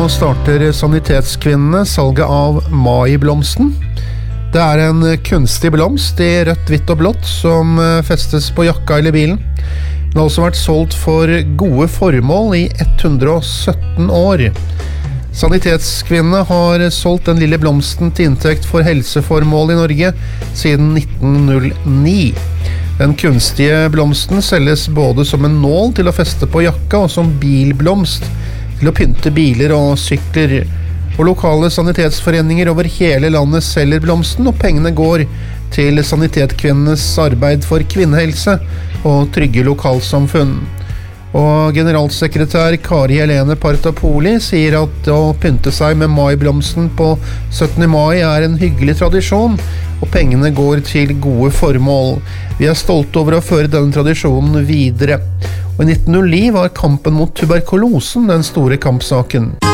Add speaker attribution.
Speaker 1: starter Sanitetskvinnene salget av Mai-blomsten. Det en kunstig blomst i rødt, hvitt og blått som festes på jakka eller bilen. Den har også vært solgt for gode formål i 117 år. Sanitetskvinnene har solgt den lille blomsten til inntekt for helseformål i Norge siden 1909. Den kunstige blomsten selges både som en nål til å feste på jakka og som bilblomst til å pynte biler og sykler. Og lokale sanitetsforeninger over hele landet selger blomsten, og pengene går til Sanitetskvinnenes arbeid for kvinnehelse og trygge lokalsamfunn. Og generalsekretær Kari Helene Partapoli sier at å pynte seg med maiblomsten på 17. mai en hyggelig tradisjon, og pengene går til gode formål. Vi stolte over å føre denne tradisjonen videre. Og i 1909 var kampen mot tuberkulosen den store kampsaken.